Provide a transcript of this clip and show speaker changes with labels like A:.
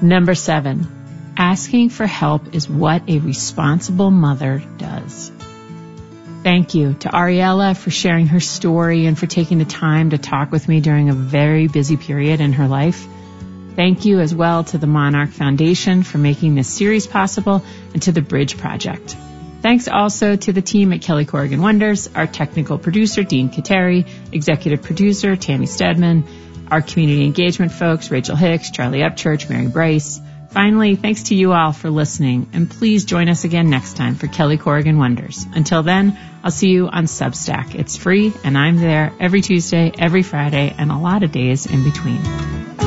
A: Number 7, asking for help is what a responsible mother does. Thank you to Ariella for sharing her story and for taking the time to talk with me during a very busy period in her life. Thank you as well to the Monarch Foundation for making this series possible and to the Bridge Project. Thanks also to the team at Kelly Corrigan Wonders, our technical producer, Dean Kateri, executive producer, Tammy Stedman, our community engagement folks, Rachel Hicks, Charlie Upchurch, Mary Bryce. Finally, thanks to you all for listening, and please join us again next time for Kelly Corrigan Wonders. Until then, I'll see you on Substack. It's free, and I'm there every Tuesday, every Friday, and a lot of days in between.